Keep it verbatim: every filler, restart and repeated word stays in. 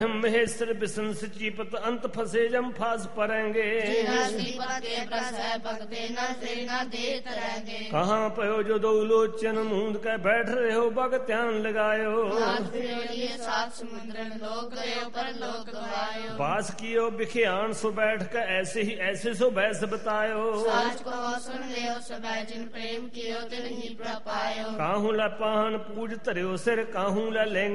महेश्वर बिसन सचीपत अंत फसे जम फास परेंगे। कहाँ पयो जो दो लोचन मूंद के बैठ रहे हो बग ध्यान लगायो। बास कियो बिखियान सो बैठ कर ऐसे ही ऐसे सो बैस बतायो। काहू ला पाहन पूज तरियो सिर काहू ला लेंगे